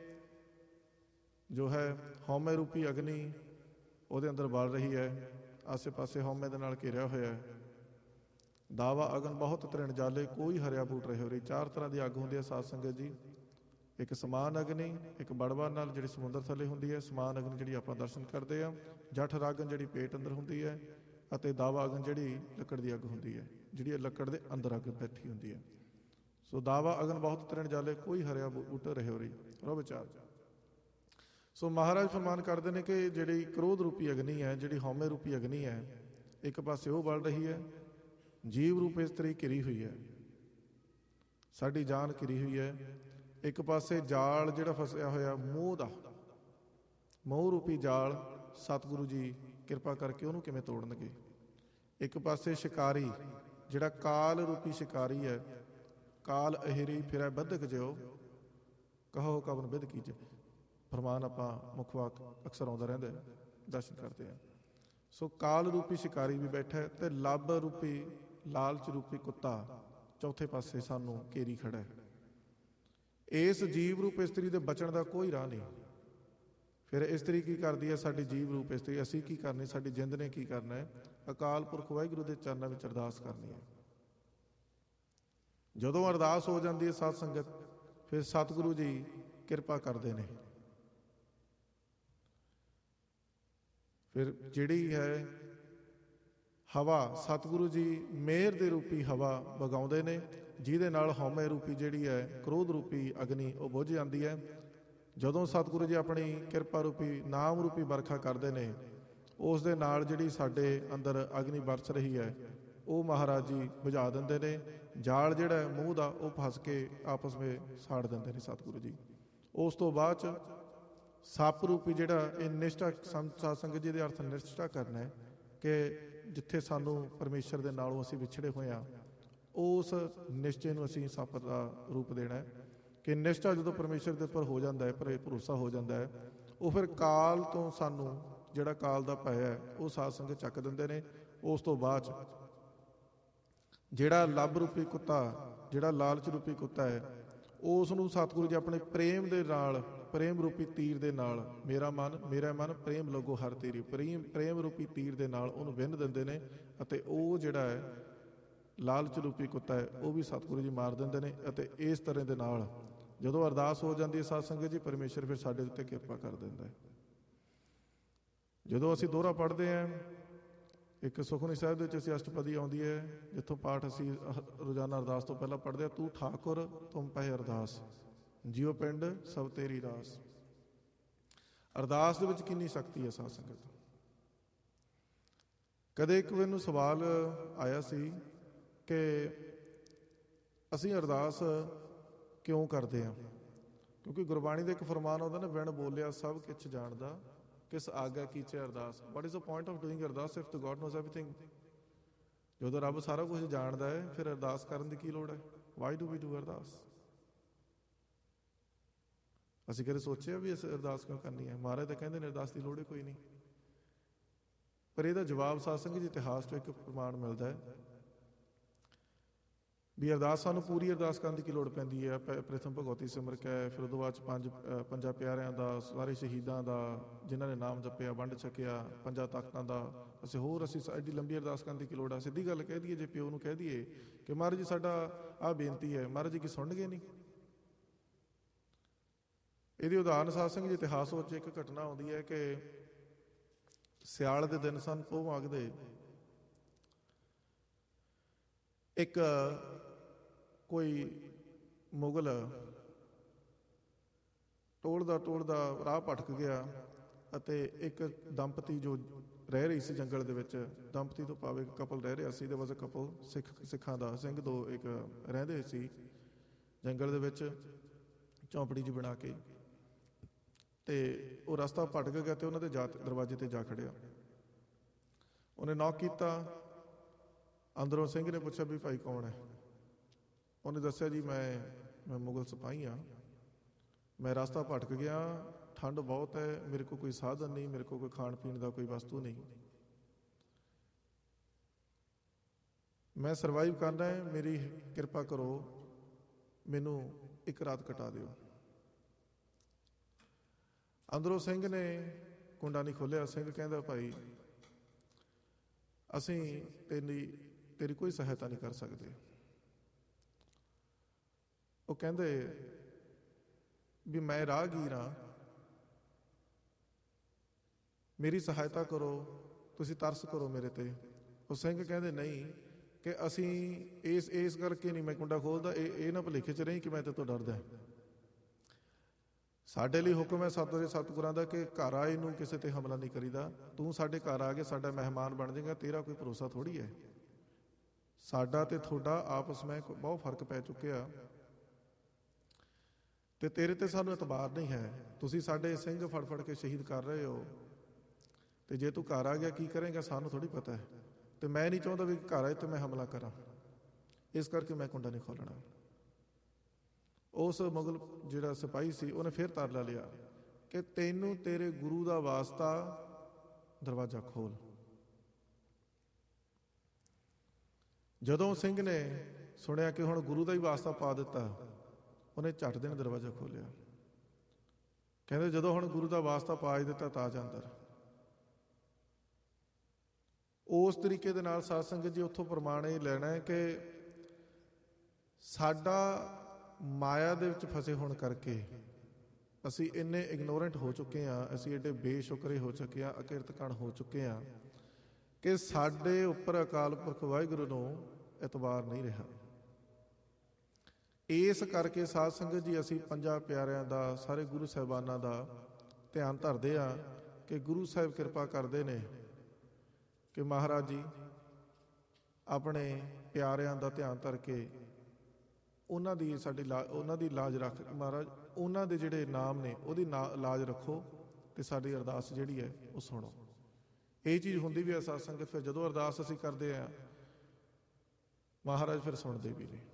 ਜੋ ਹੈ ਹਉਮੈ ਰੂਪੀ ਅਗਨੀ ਉਹਦੇ ਅੰਦਰ ਬਲ ਰਹੀ ਹੈ, ਆਸੇ ਪਾਸੇ ਹਉਮੈ ਦੇ ਨਾਲ ਘਿਰਿਆ ਹੋਇਆ ਹੈ। ਦਾਵਾ ਅਗਨ ਬਹੁਤ ਤ੍ਰਿਣ ਜਾਲੇ ਕੋਈ ਹਰਿਆ ਬੂਟ ਰਹੇ ਹੋ ਰਹੀ। ਚਾਰ ਤਰ੍ਹਾਂ ਦੀ ਅੱਗ ਹੁੰਦੀ ਹੈ ਸਾਧ ਸੰਗਤ ਜੀ। ਇੱਕ ਸਮਾਨ ਅਗਨੀ, ਇੱਕ ਬੜਵਾ ਨਾਲ ਜਿਹੜੀ ਸਮੁੰਦਰ ਥੱਲੇ ਹੁੰਦੀ ਹੈ, ਸਮਾਨ ਅਗਨੀ ਜਿਹੜੀ ਆਪਾਂ ਦਰਸ਼ਨ ਕਰਦੇ ਆ, ਜਠ ਰਾਗਨ ਜਿਹੜੀ ਪੇਟ ਅੰਦਰ ਹੁੰਦੀ ਹੈ, ਅਤੇ ਦਾਵਾ ਅਗਨ ਜਿਹੜੀ ਲੱਕੜ ਦੀ ਅੱਗ ਹੁੰਦੀ ਹੈ, ਜਿਹੜੀ ਲੱਕੜ ਦੇ ਅੰਦਰ ਅੱਗ ਬੈਠੀ ਹੁੰਦੀ ਹੈ। ਸੋ ਦਾਵਾ ਅਗਨ ਬਹੁਤ ਤ੍ਰਿਣ ਜਾਲੇ ਕੋਈ ਹਰਿਆ ਬੂਟ ਰਹੇ ਹੋ ਰਹੀ ਰੋ ਵਿਚਾਰ। ਸੋ ਮਹਾਰਾਜ ਫਰਮਾਨ ਕਰਦੇ ਨੇ ਕਿ ਜਿਹੜੀ ਕ੍ਰੋਧ ਰੂਪੀ ਅਗਨੀ ਹੈ, ਜਿਹੜੀ ਹਉਮੈ ਰੂਪੀ ਅਗਨੀ ਹੈ, ਇੱਕ ਪਾਸੇ ਉਹ ਬਲ ਰਹੀ ਹੈ, ਜੀਵ ਰੂਪ ਇਸਤਰੀ ਘਿਰੀ ਹੋਈ ਹੈ, ਸਾਡੀ ਜਾਨ ਘਿਰੀ ਹੋਈ ਹੈ। ਇੱਕ ਪਾਸੇ ਜਾਲ ਜਿਹੜਾ ਫਸਿਆ ਹੋਇਆ ਮੋਹ ਦਾ, ਮੋਹ ਰੂਪੀ ਜਾਲ, ਸਤਿਗੁਰੂ ਜੀ ਕਿਰਪਾ ਕਰਕੇ ਉਹਨੂੰ ਕਿਵੇਂ ਤੋੜਨਗੇ। ਇੱਕ ਪਾਸੇ ਸ਼ਿਕਾਰੀ ਜਿਹੜਾ ਕਾਲ ਰੂਪੀ ਸ਼ਿਕਾਰੀ ਹੈ, ਕਾਲ ਅਹਿਰੀ ਫਿਰੈ ਬੱਧਕ ਜਿਉ ਕਹੋ ਕਵਨ ਬਿਧ ਕੀਜੇ। ਫਰਮਾਨ ਆਪਾਂ ਮੁੱਖ ਵਾਕ ਅਕਸਰ ਆਉਂਦਾ ਰਹਿੰਦਾ, ਦਰਸ਼ਨ ਕਰਦੇ ਹਾਂ। ਸੋ ਕਾਲ ਰੂਪੀ ਸ਼ਿਕਾਰੀ ਵੀ ਬੈਠਾ ਤੇ ਲੱਭ ਰੂਪੀ ਲਾਲਚ ਰੂਪੀ ਕੁੱਤਾ ਚੌਥੇ ਪਾਸੇ ਸਾਨੂੰ ਘੇਰੀ ਖੜਾ ਹੈ। ਇਸ ਜੀਵ ਰੂਪ ਇਸਤਰੀ ਦੇ ਬਚਣ ਦਾ ਕੋਈ ਰਾਹ ਨਹੀਂ। ਫਿਰ ਇਸਤਰੀ ਕੀ ਕਰਦੀ ਹੈ? ਸਾਡੀ ਜੀਵ ਰੂਪ ਇਸਤਰੀ, ਅਸੀਂ ਕੀ ਕਰਨੀ, ਸਾਡੀ ਜਿੰਦ ਨੇ ਕੀ ਕਰਨਾ ਹੈ? ਅਕਾਲ ਪੁਰਖ ਵਾਹਿਗੁਰੂ ਦੇ ਚਰਨਾਂ ਵਿੱਚ ਅਰਦਾਸ ਕਰਨੀ ਹੈ। ਜਦੋਂ ਅਰਦਾਸ ਹੋ ਜਾਂਦੀ ਹੈ ਸਾਧ ਸੰਗਤ, ਫਿਰ ਸਤਿਗੁਰੂ ਜੀ ਕਿਰਪਾ ਕਰਦੇ ਨੇ। ਫਿਰ ਜਿਹੜੀ ਹੈ ਹਵਾ, ਸਤਿਗੁਰੂ ਜੀ ਮਿਹਰ ਦੇ ਰੂਪੀ ਹਵਾ ਵਗਾਉਂਦੇ ਨੇ, ਜਿਹਦੇ ਨਾਲ ਹਉਮੈ ਰੂਪੀ ਜਿਹੜੀ ਹੈ ਕ੍ਰੋਧ ਰੂਪੀ ਅਗਨੀ ਉਹ ਬੁਝ ਜਾਂਦੀ ਹੈ। ਜਦੋਂ ਸਤਿਗੁਰੂ ਜੀ ਆਪਣੀ ਕਿਰਪਾ ਰੂਪੀ ਨਾਮ ਰੂਪੀ ਵਰਖਾ ਕਰਦੇ ਨੇ, ਉਸ ਦੇ ਨਾਲ ਜਿਹੜੀ ਸਾਡੇ ਅੰਦਰ ਅਗਨੀ ਵਰਸ ਰਹੀ ਹੈ ਉਹ ਮਹਾਰਾਜ ਜੀ ਬੁਝਾ ਦਿੰਦੇ ਨੇ। ਜਾਲ ਜਿਹੜਾ ਮੂੰਹ ਦਾ ਉਹ ਫਸ ਕੇ ਆਪਸ ਵਿੱਚ ਸਾੜ ਦਿੰਦੇ ਨੇ ਸਤਿਗੁਰੂ ਜੀ। ਉਸ ਤੋਂ ਬਾਅਦ 'ਚ ਸੱਪ ਰੂਪੀ ਜਿਹੜਾ ਇਹ ਨਿਸ਼ਠਾ, ਸਾਧ ਸੰਗਤ ਜੀ ਦੇ ਅਰਥ ਨਿਸ਼ਠਾ ਕਰਨਾ ਹੈ ਕਿ ਜਿੱਥੇ ਸਾਨੂੰ ਪਰਮੇਸ਼ਰ ਦੇ ਨਾਲੋਂ ਅਸੀਂ ਵਿਛੜੇ ਹੋਏ ਹਾਂ, ਉਸ ਨਿਸ਼ਚੇ ਨੂੰ ਅਸੀਂ ਸੱਪ ਦਾ ਰੂਪ ਦੇਣਾ ਹੈ। ਕਿ ਨਿਸ਼ਚਾ ਜਦੋਂ ਪਰਮੇਸ਼ਰ ਦੇ ਉੱਪਰ ਹੋ ਜਾਂਦਾ ਹੈ, ਭਰੋਸਾ ਹੋ ਜਾਂਦਾ ਹੈ, ਉਹ ਫਿਰ ਕਾਲ ਤੋਂ ਸਾਨੂੰ ਜਿਹੜਾ ਕਾਲ ਦਾ ਭੈ ਹੈ ਉਹ ਸਾਧ ਸੰਗਤ ਚੱਕ ਦਿੰਦੇ ਨੇ। ਉਸ ਤੋਂ ਬਾਅਦ 'ਚ ਜਿਹੜਾ ਲੱਭ ਰੂਪੀ ਕੁੱਤਾ, ਜਿਹੜਾ ਲਾਲਚ ਰੂਪੀ ਕੁੱਤਾ ਹੈ, ਉਸ ਨੂੰ ਸਤਿਗੁਰੂ ਜੀ ਆਪਣੇ ਪ੍ਰੇਮ ਦੇ ਨਾਲ, ਪ੍ਰੇਮ ਰੂਪੀ ਤੀਰ ਦੇ ਨਾਲ, ਮੇਰਾ ਮਨ ਪ੍ਰੇਮ ਲਗੋ ਹਰ ਤੇਰੀ, ਪ੍ਰੇਮ ਰੂਪੀ ਤੀਰ ਦੇ ਨਾਲ ਉਹਨੂੰ ਵਿੰਨ ਦਿੰਦੇ ਨੇ। ਅਤੇ ਉਹ ਜਿਹੜਾ ਹੈ ਲਾਲਚ ਰੂਪੀ ਕੁੱਤਾ ਹੈ ਉਹ ਵੀ ਸਤਿਗੁਰੂ ਜੀ ਮਾਰ ਦਿੰਦੇ ਨੇ। ਅਤੇ ਇਸ ਤਰ੍ਹਾਂ ਦੇ ਨਾਲ ਜਦੋਂ ਅਰਦਾਸ ਹੋ ਜਾਂਦੀ ਹੈ ਸਾਧ ਸੰਗਤ ਜੀ, ਪਰਮੇਸ਼ਰ ਫਿਰ ਸਾਡੇ ਉੱਤੇ ਕਿਰਪਾ ਕਰ ਦਿੰਦਾ ਹੈ। ਜਦੋਂ ਅਸੀਂ ਦੋਹਰਾ ਪੜ੍ਹਦੇ ਹਾਂ, ਇੱਕ ਸੁਖਮਨੀ ਸਾਹਿਬ ਦੇ ਵਿੱਚ ਅਸੀਂ ਅਸ਼ਟਪਦੀ ਆਉਂਦੀ ਹੈ, ਜਿੱਥੋਂ ਪਾਠ ਅਸੀਂ ਰੋਜ਼ਾਨਾ ਅਰਦਾਸ ਤੋਂ ਪਹਿਲਾਂ ਪੜ੍ਹਦੇ ਹਾਂ, ਤੂੰ ਠਾਕੁਰ ਤੁਮ ਪਹਿ ਅਰਦਾਸ, ਜਿਉ ਪਿੰਡ ਸਭ ਤੇਰੀ ਰਾਸ। ਅਰਦਾਸ ਦੇ ਵਿੱਚ ਕਿੰਨੀ ਸ਼ਕਤੀ ਹੈ ਸਾਧ ਸੰਗਤ। ਕਦੇ ਇੱਕ ਮੈਨੂੰ ਸਵਾਲ ਆਇਆ ਸੀ ਕਿ ਅਸੀਂ ਅਰਦਾਸ ਕਿਉਂ ਕਰਦੇ ਹਾਂ? ਕਿਉਂਕਿ ਗੁਰਬਾਣੀ ਦਾ ਇੱਕ ਫਰਮਾਨ ਆਉਂਦਾ ਨਾ, ਵਿਣ ਬੋਲਿਆ ਸਭ ਕਿਛ ਜਾਣਦਾ, ਕਿਸ ਆਗਿਆ ਕੀਚੇ ਅਰਦਾਸ। What is the point of doing ਅਰਦਾਸ if the God knows everything? ਜਦੋਂ ਰੱਬ ਸਾਰਾ ਕੁਝ ਜਾਣਦਾ ਹੈ, ਫਿਰ ਅਰਦਾਸ ਕਰਨ ਦੀ ਕੀ ਲੋੜ ਹੈ? ਵਾਈ ਡੂ ਵੀ ਡੂ ਅਰਦਾਸ? ਅਸੀਂ ਕਦੇ ਸੋਚਿਆ ਵੀ ਅਸੀਂ ਅਰਦਾਸ ਕਿਉਂ ਕਰਨੀ ਹੈ? ਮਹਾਰਾਜ ਤਾਂ ਕਹਿੰਦੇ ਨੇ ਅਰਦਾਸ ਦੀ ਲੋੜ ਹੀ ਕੋਈ ਨਹੀਂ। ਪਰ ਇਹਦਾ ਜਵਾਬ ਸਾਧ ਸੰਗਤ ਜੀ ਇਤਿਹਾਸ ਤੋਂ ਇੱਕ ਪ੍ਰਮਾਣ ਮਿਲਦਾ ਹੈ ਵੀ ਅਰਦਾਸ ਸਾਨੂੰ ਪੂਰੀ ਅਰਦਾਸ ਕਰਨ ਦੀ ਕੀ ਲੋੜ ਪੈਂਦੀ ਹੈ। ਪ੍ਰਥਮ ਭਗਵਤੀ ਸਿਮਰ ਕੇ, ਫਿਰ ਉਹਦੇ ਬਾਅਦ 'ਚ ਪੰਜਾਂ ਪਿਆਰਿਆਂ ਦਾ, ਸਾਰੇ ਸ਼ਹੀਦਾਂ ਦਾ, ਜਿਨ੍ਹਾਂ ਨੇ ਨਾਮ ਜਪਿਆ, ਵੰਡ ਛਕਿਆ, ਪੰਜਾਂ ਤਖਤਾਂ ਦਾ। ਅਸੀਂ ਐਡੀ ਲੰਬੀ ਅਰਦਾਸ ਕਰਨ ਦੀ ਕੀ ਲੋੜ ਆ? ਸਿੱਧੀ ਗੱਲ ਕਹਿ ਦਈਏ, ਜੇ ਪਿਓ ਨੂੰ ਕਹਿ ਦਈਏ ਕਿ ਮਹਾਰਾਜ ਜੀ ਸਾਡਾ ਆਹ ਬੇਨਤੀ ਹੈ, ਮਹਾਰਾਜ ਜੀ ਕੀ ਸੁਣਨਗੇ ਨਹੀਂ? ਇਹਦੀ ਉਦਾਹਰਨ ਸਾਧ ਸੰਗਤ ਜੀ ਇਤਿਹਾਸ ਵਿੱਚ ਇੱਕ ਘਟਨਾ ਆਉਂਦੀ ਹੈ ਕਿ ਸਿਆਲ ਦੇ ਦਿਨ ਸਨ, ਪੋਹ ਮਾਘ ਦੇ। ਇੱਕ ਕੋਈ ਮੁਗਲ ਟੋਲਦਾ ਰਾਹ ਭਟਕ ਗਿਆ ਅਤੇ ਇੱਕ ਦੰਪਤੀ ਜੋ ਰਹਿ ਰਹੀ ਸੀ ਜੰਗਲ ਦੇ ਵਿੱਚ, ਦੰਪਤੀ ਤੋਂ ਭਾਵ ਇੱਕ ਕਪਲ ਰਹਿ ਰਿਹਾ ਸੀ। ਦੇ ਵਾਸ ਅ ਕਪਲ, ਸਿੱਖਾਂ ਦਾ ਸਿੰਘ ਦੋ ਇੱਕ ਰਹਿੰਦੇ ਸੀ ਜੰਗਲ ਦੇ ਵਿੱਚ ਝੌਂਪੜੀ 'ਚ ਬਣਾ ਕੇ। ਅਤੇ ਉਹ ਰਸਤਾ ਭਟਕ ਗਿਆ ਅਤੇ ਉਹਨਾਂ ਦੇ ਦਰਵਾਜ਼ੇ 'ਤੇ ਜਾ ਖੜਿਆ। ਉਹਨੇ ਨੌਕ ਕੀਤਾ, ਅੰਦਰੋਂ ਸਿੰਘ ਨੇ ਪੁੱਛਿਆ ਵੀ ਭਾਈ ਕੌਣ ਹੈ? ਉਹਨੇ ਦੱਸਿਆ ਜੀ ਮੈਂ मैं मुगल सिपाही हाँ, मैं रास्ता भटक गया, ठंड बहुत है, मेरे को कोई साधन नहीं, मेरे को कोई खाण पीण का कोई वस्तु नहीं, मैं ਸਰਵਾਈਵ करना है, मेरी कृपा करो, मैनू एक रात कटा दिओ। अंदरों सिंह ने कुंडा नहीं खोलिया। सिंह कहता भाई असी तेरी कोई सहायता नहीं कर सकते। वो कहते भी मैं राहगीर हाँ, मेरी सहायता करो, तुसी तरस करो मेरे ते। वो सिंह कहते नहीं कि असी इस करके नहीं मैं कुंडा खोलदा, ये ना भुलेखे च रही कि मैं तेरे तो डरदा। साडे लिए हुक्म है सतगुरे सतगुरां दा कि घर आए नूं किसी ते हमला नहीं करीदा। तू साडे घर आ गया, साडा मेहमान बन जाएगा, तेरा कोई भरोसा थोड़ी है। साडा ते थोड़ा आपस में बहुत फर्क पै चुकिया ते तेरे ते सानू एतबार नहीं है। तुसी साडे सिंह फड़ फड़ के शहीद कर रहे हो, ते जे तू घर आ गया की करेंगा सानू थोड़ी पता है। तो मैं नहीं चाहता भी घर आए तो मैं हमला करा, इस करके मैं कुंडा नहीं खोलना। उस मुगल जिहड़ा सिपाही सी उन्हें फिर तरला लिया कि तैनू तेरे गुरु का वास्ता दरवाजा खोल। जदों सिंह ने सुनिया कि हुण गुरु का ही वास्ता पा दिता, उन्हें झट देन दरवाजा खोलिया। कहते जदों हुण गुरु का वास्ता पा ही दिता ताज अंदर। उस तरीके दे नाल साध संगत जी उत्थों प्रमाण ये लेना है कि साडा माया दे विच फसे होण करके असी इन्ने इग्नोरेंट हो चुके हैं, असी एडे बेशुक्रे हो चुके हैं, अकिरतकण हो चुके हैं कि साडे उपर अकाल पुरख वाहिगुरू नूं एतबार नहीं रहा। इस करके साध संगत जी असी पंजां प्यारियां दा, सारे गुरु साहिबानां दा ध्यान धरदे आ कि गुरु साहिब कृपा करदे ने कि महाराज जी अपने प्यारिਆਂ ਦਾ ਧਿਆਨ ਧਰ ਕੇ ਉਹਨਾਂ ਦੀ ਸਾਡੀ ਉਹਨਾਂ ਦੀ ਲਾਜ ਰੱਖ, ਮਹਾਰਾਜ ਉਹਨਾਂ ਦੇ ਜਿਹੜੇ ਨਾਮ ਨੇ ਉਹਦੀ ਲਾਜ ਰੱਖੋ ਤੇ ਸਾਡੀ ਅਰਦਾਸ ਜਿਹੜੀ ਹੈ ਉਹ ਸੁਣੋ। ਇਹ ਚੀਜ਼ ਹੁੰਦੀ ਵੀ ਹੈ ਸਾਧ ਸੰਗਤ। ਫਿਰ ਜਦੋਂ ਅਰਦਾਸ ਅਸੀਂ ਕਰਦੇ ਆ ਮਹਾਰਾਜ ਫਿਰ ਸੁਣਦੇ ਵੀ ਨੇ।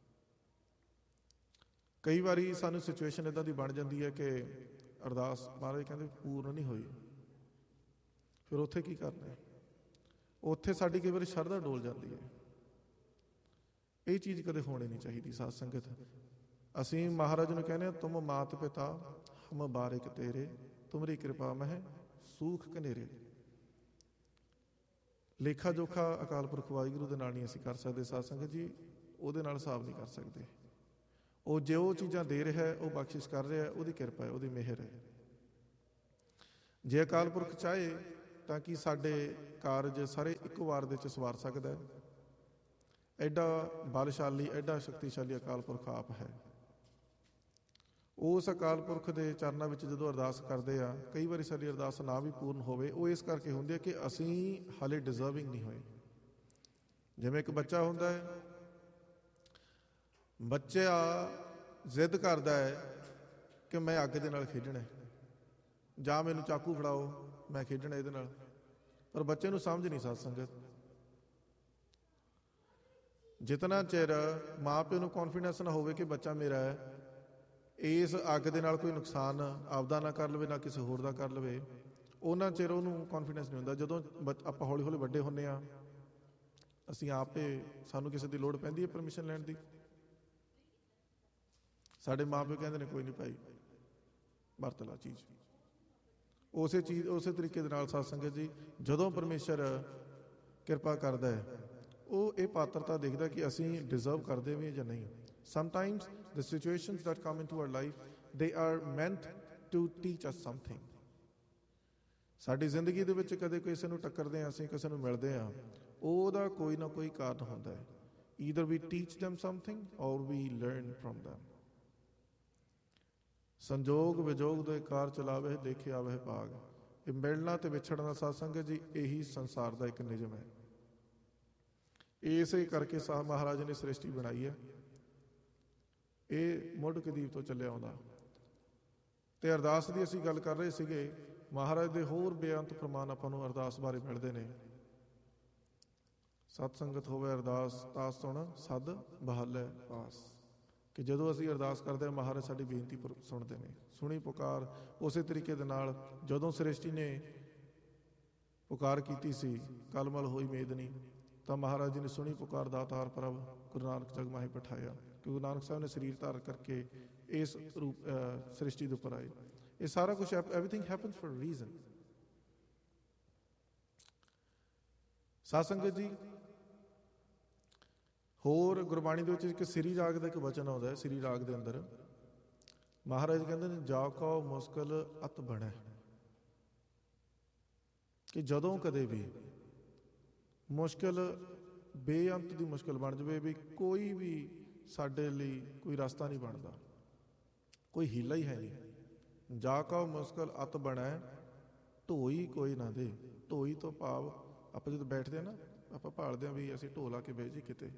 ਕਈ ਵਾਰੀ ਸਾਨੂੰ ਸਿਚੁਏਸ਼ਨ ਇਦਾਂ ਦੀ ਬਣ ਜਾਂਦੀ ਹੈ ਕਿ ਅਰਦਾਸ ਮਹਾਰਾਜ ਕਹਿੰਦੇ ਪੂਰਨ ਨਹੀਂ ਹੋਈ, ਫਿਰ ਉੱਥੇ ਕੀ ਕਰਨਾ? ਉੱਥੇ ਸਾਡੀ ਕਈ ਵਾਰੀ ਸ਼ਰਧਾ ਡੋਲ ਜਾਂਦੀ ਹੈ। ਇਹ ਚੀਜ਼ ਕਦੇ ਹੋਣੀ ਨਹੀਂ ਚਾਹੀਦੀ ਸਾਧ ਸੰਗਤ। ਅਸੀਂ ਮਹਾਰਾਜ ਨੂੰ ਕਹਿੰਦੇ ਹਾਂ ਤੁਮ ਮਾਤ ਪਿਤਾ ਹਮ ਬਾਰਿਕ ਤੇਰੇ, ਤੁਮਰੀ ਕਿਰਪਾ ਮਹਿ ਸੂਖ ਕਨੇਰੇ। ਲੇਖਾ ਜੋਖਾ ਅਕਾਲ ਪੁਰਖ ਵਾਹਿਗੁਰੂ ਦੇ ਨਾਲ ਨਹੀਂ ਅਸੀਂ ਕਰ ਸਕਦੇ ਸਾਧ ਸੰਗਤ ਜੀ, ਉਹਦੇ ਨਾਲ ਹਿਸਾਬ ਨਹੀਂ ਕਰ ਸਕਦੇ। ਉਹ ਜੋ ਚੀਜ਼ਾਂ ਦੇ ਰਿਹਾ, ਉਹ ਬਖਸ਼ਿਸ਼ ਕਰ ਰਿਹਾ, ਉਹਦੀ ਕਿਰਪਾ ਹੈ, ਉਹਦੀ ਮਿਹਰ ਹੈ। ਜੇ ਅਕਾਲ ਪੁਰਖ ਚਾਹੇ ਤਾਂ ਕਿ ਸਾਡੇ ਕਾਰਜ ਸਾਰੇ ਇੱਕੋ ਵਾਰ ਦੇ 'ਚ ਸਵਾਰ ਸਕਦਾ ਹੈ। ਐਡਾ ਬਲਸ਼ਾਲੀ, ਐਡਾ ਸ਼ਕਤੀਸ਼ਾਲੀ ਅਕਾਲ ਪੁਰਖ ਆਪ ਹੈ। ਉਸ ਅਕਾਲ ਪੁਰਖ ਦੇ ਚਰਨਾਂ ਵਿੱਚ ਜਦੋਂ ਅਰਦਾਸ ਕਰਦੇ ਆ, ਕਈ ਵਾਰੀ ਸਾਡੀ ਅਰਦਾਸ ਨਾ ਵੀ ਪੂਰਨ ਹੋਵੇ, ਉਹ ਇਸ ਕਰਕੇ ਹੁੰਦੀ ਹੈ ਕਿ ਅਸੀਂ ਹਾਲੇ ਡਿਜ਼ਰਵਿੰਗ ਨਹੀਂ ਹੋਏ। ਜਿਵੇਂ ਇੱਕ ਬੱਚਾ ਹੁੰਦਾ ਹੈ, ਬੱਚਾ ਜ਼ਿੱਦ ਕਰਦਾ ਹੈ ਕਿ ਮੈਂ ਅੱਗ ਦੇ ਨਾਲ ਖੇਡਣਾ, ਜਾਂ ਮੈਨੂੰ ਚਾਕੂ ਫੜਾਓ ਮੈਂ ਖੇਡਣਾ ਇਹਦੇ ਨਾਲ, ਪਰ ਬੱਚੇ ਨੂੰ ਸਮਝ ਨਹੀਂ ਸਾਧ ਸੰਗਤ। ਜਿਤਨਾ ਚਿਰ ਮਾਂ ਪਿਓ ਨੂੰ ਕੌਨਫੀਡੈਂਸ ਨਾ ਹੋਵੇ ਕਿ ਬੱਚਾ ਮੇਰਾ ਹੈ, ਇਸ ਅੱਗ ਦੇ ਨਾਲ ਕੋਈ ਨੁਕਸਾਨ ਆਪਦਾ ਨਾ ਕਰ ਲਵੇ ਨਾ ਕਿਸੇ ਹੋਰ ਦਾ ਕਰ ਲਵੇ, ਉਹਨਾਂ ਚਿਰ ਉਹਨੂੰ ਕੌਨਫੀਡੈਂਸ ਨਹੀਂ ਹੁੰਦਾ। ਜਦੋਂ ਆਪਾਂ ਹੌਲੀ ਹੌਲੀ ਵੱਡੇ ਹੁੰਦੇ ਹਾਂ, ਅਸੀਂ ਆਪੇ ਸਾਨੂੰ ਕਿਸੇ ਦੀ ਲੋੜ ਪੈਂਦੀ ਹੈ ਪਰਮਿਸ਼ਨ ਲੈਣ ਦੀ, ਸਾਡੇ ਮਾਂ ਪਿਓ ਕਹਿੰਦੇ ਨੇ ਕੋਈ ਨਹੀਂ ਭਾਈ ਵਰਤ ਲਾ ਚੀਜ਼। ਉਸੇ ਤਰੀਕੇ ਦੇ ਨਾਲ ਸਾਧ ਸੰਗਤ ਜੀ ਜਦੋਂ ਪਰਮੇਸ਼ਰ ਕਿਰਪਾ ਕਰਦਾ ਹੈ, ਉਹ ਇਹ ਪਾਤਰਤਾ ਦੇਖਦਾ ਕਿ ਅਸੀਂ ਡਿਜ਼ਰਵ ਕਰਦੇ ਵੀ ਜਾਂ ਨਹੀਂ। Sometimes the situations that come into our life, they are meant to teach us something. ਸਾਡੀ ਜ਼ਿੰਦਗੀ ਦੇ ਵਿੱਚ ਕਦੇ ਕਿਸੇ ਨੂੰ ਟੱਕਰਦੇ ਹਾਂ, ਅਸੀਂ ਕਿਸੇ ਨੂੰ ਮਿਲਦੇ ਹਾਂ, ਉਹਦਾ ਕੋਈ ਨਾ ਕੋਈ ਕਾਰਨ ਹੁੰਦਾ ਹੈ। Either we teach them something or we learn from them. ਸੰਜੋਗ ਵਿਜੋਗ ਦੇ ਕਾਰ ਚਲਾਵੇ ਦੇਖੇ ਆਵੇ ਭਾਗ। ਇਹ ਮਿਲਣਾ ਤੇ ਵਿਛੜਨਾ ਸਾਧ ਸੰਗਤ ਜੀ ਇਹੀ ਸੰਸਾਰ ਦਾ ਇੱਕ ਨਿਯਮ ਹੈ। ਇਸੇ ਕਰਕੇ ਸਾਹਿਬ ਮਹਾਰਾਜ ਨੇ ਸ੍ਰਿਸ਼ਟੀ ਬਣਾਈ ਹੈ। ਇਹ ਮੁੱਢ ਕਦੀਪ ਤੋਂ ਚੱਲਿਆ ਆਉਂਦਾ। ਤੇ ਅਰਦਾਸ ਦੀ ਅਸੀਂ ਗੱਲ ਕਰ ਰਹੇ ਸੀਗੇ, ਮਹਾਰਾਜ ਦੇ ਹੋਰ ਬੇਅੰਤ ਪ੍ਰਮਾਣ ਆਪਾਂ ਨੂੰ ਅਰਦਾਸ ਬਾਰੇ ਮਿਲਦੇ ਨੇ। ਸਤ ਸੰਗਤ ਹੋਵੇ ਅਰਦਾਸ ਤਾਸ ਸੁਣ ਸਦ ਬਹਾਲੇ ਪਾਸ। ਕਿ ਜਦੋਂ ਅਸੀਂ ਅਰਦਾਸ ਕਰਦੇ ਹਾਂ ਮਹਾਰਾਜ ਸਾਡੀ ਬੇਨਤੀ ਸੁਣਦੇ ਨੇ। ਸੁਣੀ ਪੁਕਾਰ। ਉਸੇ ਤਰੀਕੇ ਦੇ ਨਾਲ ਜਦੋਂ ਸ੍ਰਿਸ਼ਟੀ ਨੇ ਪੁਕਾਰ ਕੀਤੀ ਸੀ, ਕਲਮਲ ਹੋਈ ਮੇਦਨੀ, ਤਾਂ ਮਹਾਰਾਜ ਜੀ ਨੇ ਸੁਣੀ ਪੁਕਾਰ ਦਾਤਾਰ ਪ੍ਰਭ ਗੁਰੂ ਨਾਨਕ ਜਗ ਮਾਹੀ ਪਠਾਇਆ। ਕਿ ਗੁਰੂ ਨਾਨਕ ਸਾਹਿਬ ਨੇ ਸਰੀਰ ਧਾਰ ਕਰਕੇ ਇਸ ਰੂਪ ਸ੍ਰਿਸ਼ਟੀ ਦੇ ਉੱਪਰ ਆਏ। ਇਹ ਸਾਰਾ ਕੁਛ ਐਵਰੀਥਿੰਗ ਹੈਪਨਸ ਫॉर ਰੀਜ਼ਨ। ਸਾਧ ਸੰਗਤ ਜੀ, ਹੋਰ ਗੁਰਬਾਣੀ ਦੇ ਵਿੱਚ ਇੱਕ ਸ੍ਰੀ ਰਾਗ ਦਾ ਇੱਕ ਵਚਨ ਆਉਂਦਾ ਹੈ। ਸ੍ਰੀ ਰਾਗ ਦੇ ਅੰਦਰ ਮਹਾਰਾਜ ਕਹਿੰਦੇ ਨੇ, ਜਾ ਕੋ ਮੁਸ਼ਕਲ ਅਤ ਬਣੈ। ਕਿ ਜਦੋਂ ਕਦੇ ਵੀ ਮੁਸ਼ਕਿਲ ਬੇਅੰਤ ਦੀ ਮੁਸ਼ਕਿਲ ਬਣ ਜਾਵੇ, ਵੀ ਕੋਈ ਵੀ ਸਾਡੇ ਲਈ ਕੋਈ ਰਸਤਾ ਨਹੀਂ ਬਣਦਾ, ਕੋਈ ਹੀਲਾ ਹੀ ਹੈ ਨਹੀਂ। ਜਾ ਕੋ ਮੁਸ਼ਕਿਲ ਅਤ ਬਣੈ, ਢੋਈ ਕੋਈ ਨਾ ਦੇ। ਢੋਈ ਤੋਂ ਭਾਵ ਆਪਾਂ ਜਦੋਂ ਬੈਠਦੇ ਹਾਂ ਨਾ, ਆਪਾਂ ਭਾਲਦੇ ਹਾਂ ਵੀ ਅਸੀਂ ਢੋ ਲਾ ਕੇ ਬਹਿ ਜੀ ਕਿਤੇ।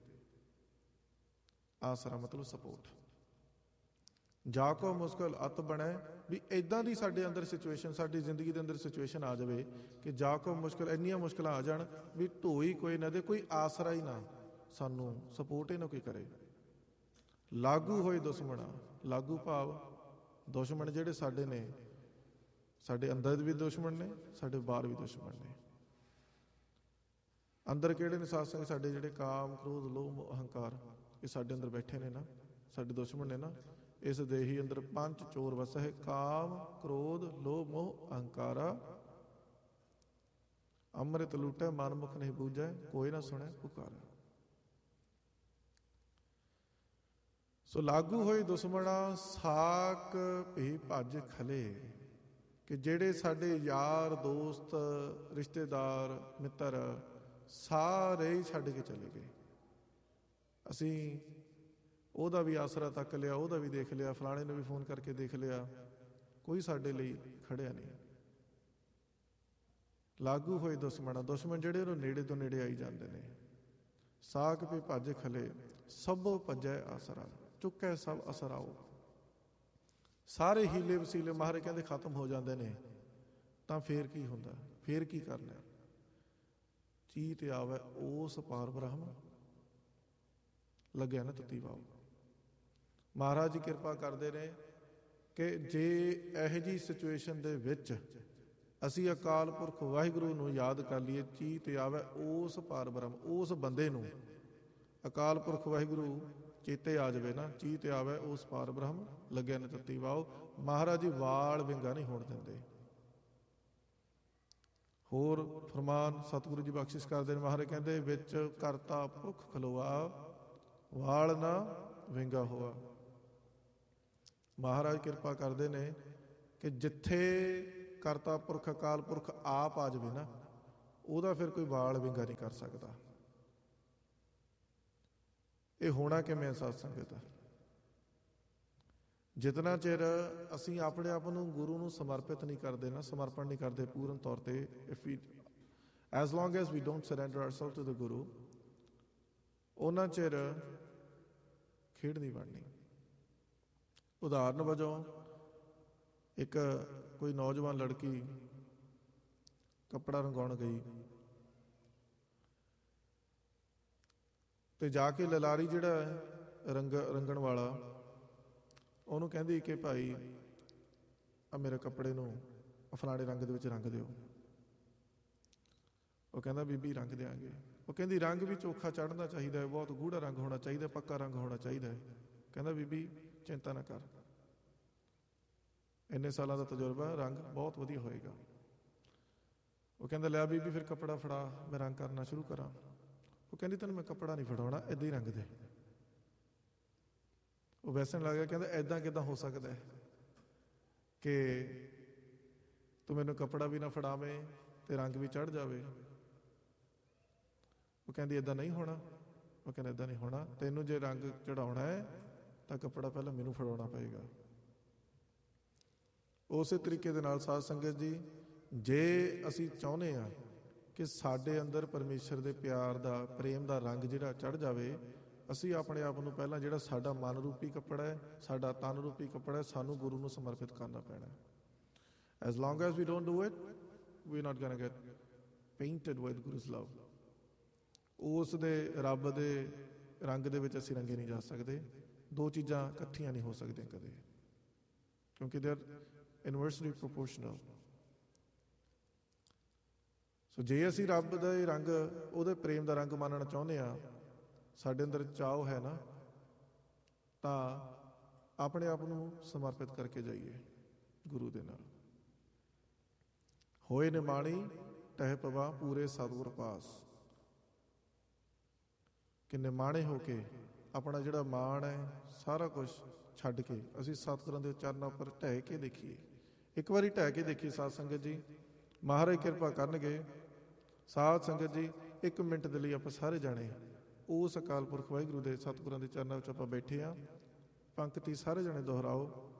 ਆਸਰਾ ਮਤਲਬ ਸਪੋਰਟ। ਜਾ ਕੋ ਮੁਸ਼ਕਿਲ ਅਤ ਬਣੈ, ਵੀ ਇੱਦਾਂ ਦੀ ਸਾਡੇ ਅੰਦਰ ਸਿਚੁਏਸ਼ਨ, ਸਾਡੀ ਜ਼ਿੰਦਗੀ ਦੇ ਅੰਦਰ ਸਿਚੁਏਸ਼ਨ ਆ ਜਾਵੇ ਕਿ ਜਾ ਕੋ ਮੁਸ਼ਕਿਲ, ਇੰਨੀਆਂ ਮੁਸ਼ਕਿਲਾਂ ਆ ਜਾਣ ਵੀ ਢੋਈ ਕੋਈ ਨਾ ਦੇ, ਕੋਈ ਆਸਰਾ ਹੀ ਨਾ, ਸਾਨੂੰ ਸਪੋਰਟ ਹੀ ਨਾ ਕੋਈ ਕਰੇ। ਲਾਗੂ ਹੋਏ ਦੁਸ਼ਮਣਾ। ਲਾਗੂ ਭਾਵ ਦੁਸ਼ਮਣ ਜਿਹੜੇ ਸਾਡੇ ਨੇ, ਸਾਡੇ ਅੰਦਰ ਵੀ ਦੁਸ਼ਮਣ ਨੇ, ਸਾਡੇ ਬਾਹਰ ਵੀ ਦੁਸ਼ਮਣ ਨੇ। ਅੰਦਰ ਕਿਹੜੇ ਨੇ ਸਾਧ ਸੰਗਤ? ਸਾਡੇ ਜਿਹੜੇ ਕਾਮ, ਕ੍ਰੋਧ, ਲੋਭ, ਅਹੰਕਾਰ, ਇਹ ਸਾਡੇ ਅੰਦਰ ਬੈਠੇ ਨੇ ਨਾ, ਸਾਡੇ ਦੁਸ਼ਮਣ ਨੇ ਨਾ। ਇਸ ਦੇਹੀ ਅੰਦਰ ਪੰਜ ਚੋਰ ਵਸੈ, ਕਾਮ, ਕ੍ਰੋਧ, ਲੋਭ, ਮੋਹ, ਅਹੰਕਾਰਾ। ਅੰਮ੍ਰਿਤ ਲੂਟੈ ਮਨ ਮੁਖ ਨਹੀਂ ਬੂਝੈ, ਕੋਈ ਨਾ ਸੁਣੈ ਪੁਕਾਰਾ। ਸੋ ਲਾਗੂ ਹੋਏ ਦੁਸ਼ਮਣਾ, ਸਾਕ ਭੀ ਭੱਜ ਖਲੇ। ਕਿ ਜਿਹੜੇ ਸਾਡੇ ਯਾਰ, ਦੋਸਤ, ਰਿਸ਼ਤੇਦਾਰ, ਮਿੱਤਰ ਸਾਰੇ ਹੀ ਛੱਡ ਕੇ ਚਲੇ ਗਏ। ਅਸੀਂ ਉਹਦਾ ਵੀ ਆਸਰਾ ਤੱਕ ਲਿਆ, ਉਹਦਾ ਵੀ ਦੇਖ ਲਿਆ, ਫਲਾਣੇ ਨੂੰ ਵੀ ਫੋਨ ਕਰਕੇ ਦੇਖ ਲਿਆ, ਕੋਈ ਸਾਡੇ ਲਈ ਖੜਿਆ ਨਹੀਂ। ਲਾਗੂ ਹੋਏ ਦੁਸ਼ਮਣ, ਦੁਸ਼ਮਣ ਜਿਹੜੇ ਉਹਨੂੰ ਨੇੜੇ ਤੋਂ ਨੇੜੇ ਆਈ ਜਾਂਦੇ ਨੇ। ਸਾਕ ਪੇ ਭੱਜ ਖਲੇ, ਸਭੋ ਭੱਜੈ ਆਸਰਾ। ਚੁੱਕੈ ਸਭ ਅਸਰਾਓ। ਸਾਰੇ ਹੀਲੇ ਵਸੀਲੇ ਮਹਾਰਾਜ ਕਹਿੰਦੇ ਖਤਮ ਹੋ ਜਾਂਦੇ ਨੇ। ਤਾਂ ਫੇਰ ਕੀ ਹੁੰਦਾ? ਫੇਰ ਕੀ ਕਰਨਾ? ਚੀਤ ਆਵੈ ਉਸ ਪਾਰ ਬ੍ਰਹਮ, ਲੱਗਿਆ ਨਾ ਤਤੀ ਵਾਓ। ਮਹਾਰਾਜ ਜੀ ਕਿਰਪਾ ਕਰਦੇ ਨੇ ਕਿ ਜੇ ਇਹੋ ਜਿਹੀ ਸਿਚੁਏਸ਼ਨ ਦੇ ਵਿੱਚ ਅਸੀਂ ਅਕਾਲ ਪੁਰਖ ਵਾਹਿਗੁਰੂ ਨੂੰ ਯਾਦ ਕਰ ਲਈਏ, ਚੀਤ ਆਵੈ ਉਸ ਪਾਰ ਬ੍ਰਹਮ, ਉਸ ਬੰਦੇ ਨੂੰ ਅਕਾਲ ਪੁਰਖ ਵਾਹਿਗੁਰੂ ਚੇਤੇ ਆ ਜਾਵੇ ਨਾ, ਚੀਤ ਆਵੈ ਉਸ ਪਾਰ ਬ੍ਰਹਮ, ਲੱਗਿਆ ਨਾ ਤਤੀ ਵਾਓ। ਮਹਾਰਾਜ ਜੀ ਵਾਲ ਵਿੰਗਾ ਨਹੀਂ ਹੋਣ ਦਿੰਦੇ। ਹੋਰ ਫਰਮਾਨ ਸਤਿਗੁਰੂ ਜੀ ਬਖਸ਼ਿਸ਼ ਕਰਦੇ ਨੇ। ਮਹਾਰਾਜ ਕਹਿੰਦੇ, ਵਿੱਚ ਕਰਤਾ ਪੁਰਖ ਖਲੋਆ, ਵਾਲ ਨਾ ਵਿੰਗਾ ਹੋਆ। ਮਹਾਰਾਜ ਕਿਰਪਾ ਕਰਦੇ ਨੇ ਕਿ ਜਿੱਥੇ ਕਰਤਾ ਪੁਰਖ ਅਕਾਲ ਪੁਰਖ ਆਪ ਆ ਜਾਵੇ ਨਾ, ਉਹਦਾ ਫਿਰ ਕੋਈ ਵਾਲ ਵਿੰਗਾ ਨਹੀਂ ਕਰ ਸਕਦਾ। ਇਹ ਹੋਣਾ ਕਿਵੇਂ? ਸਾਧ ਸੰਗਤ, ਜਿਤਨਾ ਚਿਰ ਅਸੀਂ ਆਪਣੇ ਆਪ ਨੂੰ ਗੁਰੂ ਨੂੰ ਸਮਰਪਿਤ ਨਹੀਂ ਕਰਦੇ ਨਾ, ਸਮਰਪਣ ਨਹੀਂ ਕਰਦੇ ਪੂਰਨ ਤੌਰ ਤੇ, as long as we don't surrender ourselves to the Guru, ਉਹਨਾਂ ਚਿਰ ਖੇਡ ਨਹੀਂ ਬਣਨੀ। ਉਦਾਹਰਨ ਵਜੋਂ ਇੱਕ ਕੋਈ ਨੌਜਵਾਨ ਲੜਕੀ ਕੱਪੜਾ ਰੰਗਾਉਣ ਗਈ ਤੇ ਜਾ ਕੇ ਲਲਾਰੀ ਜਿਹੜਾ ਰੰਗਣ ਵਾਲਾ, ਉਹਨੂੰ ਕਹਿੰਦੀ ਕਿ ਭਾਈ ਆ ਮੇਰੇ ਕੱਪੜੇ ਨੂੰ ਫਲਾਣੇ ਰੰਗ ਦੇ ਵਿੱਚ ਰੰਗ ਦਿਓ। ਉਹ ਕਹਿੰਦਾ ਬੀਬੀ ਰੰਗ ਦਿਆਂਗੇ। ਉਹ ਕਹਿੰਦੀ ਰੰਗ ਵੀ ਚੋਖਾ ਚੜ੍ਹਨਾ ਚਾਹੀਦਾ ਹੈ, ਬਹੁਤ ਗੂੜਾ ਰੰਗ ਹੋਣਾ ਚਾਹੀਦਾ, ਪੱਕਾ ਰੰਗ ਹੋਣਾ ਚਾਹੀਦਾ ਹੈ। ਕਹਿੰਦਾ ਬੀਬੀ ਚਿੰਤਾ ਨਾ ਕਰ, ਇੰਨੇ ਸਾਲਾਂ ਦਾ ਤਜਰਬਾ, ਰੰਗ ਬਹੁਤ ਵਧੀਆ ਹੋਏਗਾ। ਉਹ ਕਹਿੰਦਾ ਲਿਆ ਬੀਬੀ ਫਿਰ ਕੱਪੜਾ ਫੜਾ, ਮੈਂ ਰੰਗ ਕਰਨਾ ਸ਼ੁਰੂ ਕਰਾਂ। ਉਹ ਕਹਿੰਦੀ ਤੈਨੂੰ ਮੈਂ ਕੱਪੜਾ ਨਹੀਂ ਫੜਾਉਣਾ, ਏਦਾਂ ਹੀ ਰੰਗ ਦੇ। ਉਹ ਵੈਸਣ ਲੱਗ ਗਿਆ, ਕਹਿੰਦਾ ਏਦਾਂ ਕਿੱਦਾਂ ਹੋ ਸਕਦਾ ਹੈ ਕਿ ਤੂੰ ਮੈਨੂੰ ਕੱਪੜਾ ਵੀ ਨਾ ਫੜਾਵੇਂ ਤੇ ਰੰਗ ਵੀ ਚੜ੍ਹ ਜਾਵੇ। ਉਹ ਕਹਿੰਦੀ ਏਦਾਂ ਨਹੀਂ ਹੋਣਾ। ਉਹ ਕਹਿੰਦਾ ਏਦਾਂ ਨਹੀਂ ਹੋਣਾ, ਤੈਨੂੰ ਜੇ ਰੰਗ ਚੜਾਉਣਾ ਹੈ ਤਾਂ ਕੱਪੜਾ ਪਹਿਲਾਂ ਮੈਨੂੰ ਫੜਾਉਣਾ ਪਏਗਾ। ਉਸੇ ਤਰੀਕੇ ਦੇ ਨਾਲ ਸਾਧ ਸੰਗਤ ਜੀ, ਜੇ ਅਸੀਂ ਚਾਹੁੰਦੇ ਹਾਂ ਕਿ ਸਾਡੇ ਅੰਦਰ ਪਰਮੇਸ਼ਰ ਦੇ ਪਿਆਰ ਦਾ, ਪ੍ਰੇਮ ਦਾ ਰੰਗ ਜਿਹੜਾ ਚੜ੍ਹ ਜਾਵੇ, ਅਸੀਂ ਆਪਣੇ ਆਪ ਨੂੰ ਪਹਿਲਾਂ ਜਿਹੜਾ ਸਾਡਾ ਮਨ ਰੂਪੀ ਕੱਪੜਾ ਹੈ, ਸਾਡਾ ਤਨ ਰੂਪੀ ਕੱਪੜਾ ਹੈ, ਸਾਨੂੰ ਗੁਰੂ ਨੂੰ ਸਮਰਪਿਤ ਕਰਨਾ ਪੈਣਾ। As long as we don't do it, we're not going to get painted with Guru's love. ਉਸ ਦੇ ਰੱਬ ਦੇ ਰੰਗ ਦੇ ਵਿੱਚ ਅਸੀਂ ਰੰਗੇ ਨਹੀਂ ਜਾ ਸਕਦੇ ਦੋ ਚੀਜ਼ਾਂ ਇਕੱਠੀਆਂ ਨਹੀਂ ਹੋ ਸਕਦੀਆਂ ਕਦੇ, ਕਿਉਂਕਿ ਦੇ ਆਰ ਇਨਵਰਸਲੀ ਪ੍ਰੋਪੋਰਸ਼ਨਲ। ਸੋ ਜੇ ਅਸੀਂ ਰੱਬ ਦਾ ਰੰਗ, ਉਹਦੇ ਪ੍ਰੇਮ ਦਾ ਰੰਗ ਮੰਨਣਾ ਚਾਹੁੰਦੇ ਹਾਂ, ਸਾਡੇ ਅੰਦਰ ਚਾਅ ਹੈ ਨਾ, ਤਾਂ ਆਪਣੇ ਆਪ ਨੂੰ ਸਮਰਪਿਤ ਕਰਕੇ ਜਾਈਏ ਗੁਰੂ ਦੇ ਨਾਲ। ਹੋਏ ਨਿਮਾਣੀ ਟਹਿ ਪਵਾ ਪੂਰੇ ਸਤਿਗੁਰ ਪਾਸ, ਕਿ ਨਿਮਾਣੇ ਹੋ ਕੇ ਆਪਣਾ ਜਿਹੜਾ ਮਾਣ ਹੈ ਸਾਰਾ ਕੁਝ ਛੱਡ ਕੇ ਅਸੀਂ ਸਤਿਗੁਰਾਂ ਦੇ ਚਰਨਾਂ ਉੱਪਰ ਢਹਿ ਕੇ ਦੇਖੀਏ। ਇੱਕ ਵਾਰੀ ਢਹਿ ਕੇ ਦੇਖੀਏ ਸਾਧ ਸੰਗਤ ਜੀ, ਮਹਾਰਾਜ ਕਿਰਪਾ ਕਰਨਗੇ। ਸਾਧ ਸੰਗਤ ਜੀ, 1 ਮਿੰਟ ਦੇ ਲਈ ਆਪਾਂ ਸਾਰੇ ਜਾਣੇ ਉਸ ਅਕਾਲ ਪੁਰਖ ਵਾਹਿਗੁਰੂ ਦੇ ਸਤਿਗੁਰਾਂ ਦੇ ਚਰਨਾਂ ਵਿੱਚ ਆਪਾਂ ਬੈਠੇ ਹਾਂ। ਪੰਕਤੀ ਸਾਰੇ ਜਾਣੇ ਦੁਹਰਾਓ।